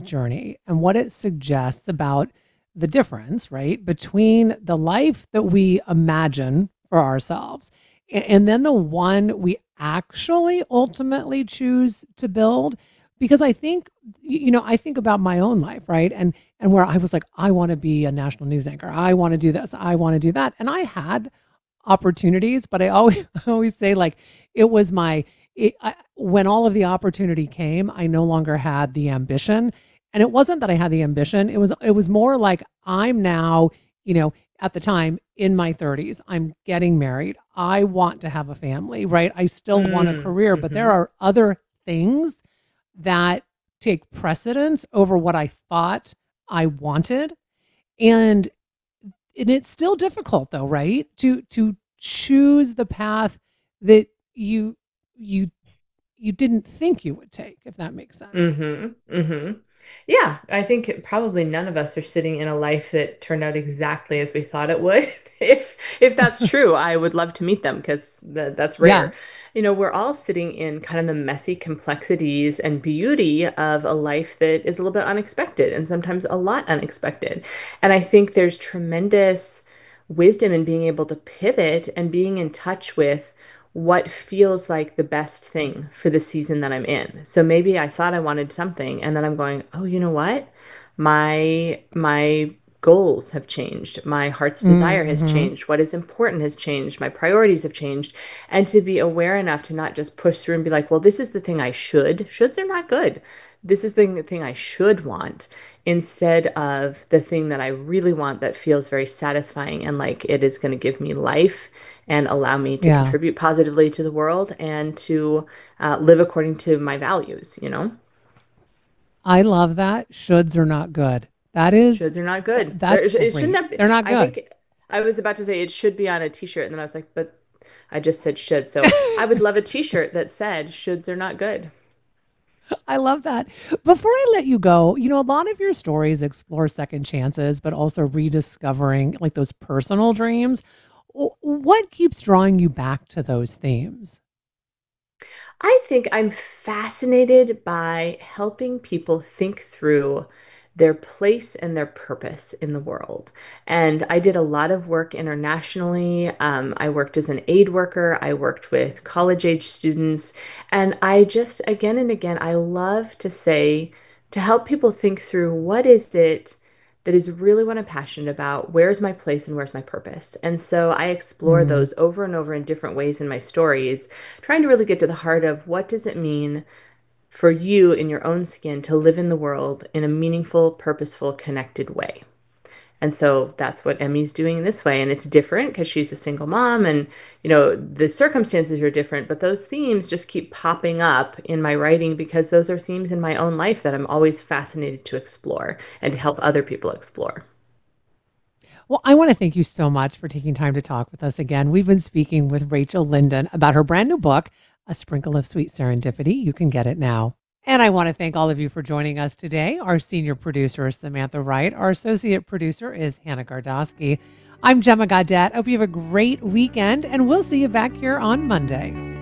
journey and what it suggests about the difference, right, between the life that we imagine for ourselves and then the one we actually ultimately choose to build. Because I think, I think about my own life, right? And where I was like, I want to be a national news anchor. I want to do this. I want to do that. And I had opportunities, but I always I always say like it was when all of the opportunity came, I no longer had the ambition. And it wasn't that I had the ambition. It was more like I'm now, at the time in my 30s, I'm getting married. I want to have a family, right? I still want a career, but there Mm-hmm. are other things that take precedence over what I thought I wanted. And it's still difficult though, right? To choose the path that you you didn't think you would take, if that makes sense. Mm-hmm. Mm-hmm. Yeah, I think probably none of us are sitting in a life that turned out exactly as we thought it would. If that's true, I would love to meet them because that's Yeah. rare. We're all sitting in kind of the messy complexities and beauty of a life that is a little bit unexpected and sometimes a lot unexpected. And I think there's tremendous wisdom in being able to pivot and being in touch with what feels like the best thing for the season that I'm in. So maybe I thought I wanted something and then I'm going, "Oh, you know what? My goals have changed. My heart's desire has Hmm. changed. What is important has changed. My priorities have changed." And to be aware enough to not just push through and be like, "Well, this is the thing I should." Shoulds are not good. This is the thing I should want instead of the thing that I really want that feels very satisfying and like it is going to give me life and allow me to Yeah. contribute positively to the world and to live according to my values. I love that. Shoulds are not good. That is Shoulds are not good. that's It shouldn't great. have. They're not I good. think I was about to say it should be on a t-shirt, and then I was like, but I just said should. So I would love a t-shirt that said shoulds are not good. I love that. Before I let you go, a lot of your stories explore second chances, but also rediscovering like those personal dreams. What keeps drawing you back to those themes? I think I'm fascinated by helping people think through their place and their purpose in the world. And I did a lot of work internationally. I worked as an aid worker, I worked with college age students. And I just, again and again, I love to say, to help people think through what is it that is really what I'm passionate about? Where's my place and where's my purpose? And so I explore Mm, those over and over in different ways in my stories, trying to really get to the heart of what does it mean for you in your own skin to live in the world in a meaningful, purposeful, connected way. And so that's what Emmy's doing this way. And it's different because she's a single mom and, the circumstances are different, but those themes just keep popping up in my writing because those are themes in my own life that I'm always fascinated to explore and to help other people explore. Well, I want to thank you so much for taking time to talk with us again. We've been speaking with Rachel Linden about her brand new book, A Sprinkle of Sweet Serendipity. You can get it now. And I want to thank all of you for joining us today. Our senior producer is Samantha Wright. Our associate producer is Hannah Gardosky. I'm Gemma Gaudette. Hope you have a great weekend, and we'll see you back here on Monday.